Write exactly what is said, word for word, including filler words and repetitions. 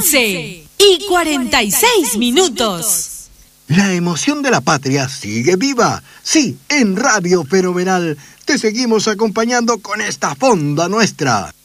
once y cuarenta y seis minutos. La emoción de la patria sigue viva. Sí, en Radio Fenomenal te seguimos acompañando con esta fonda nuestra.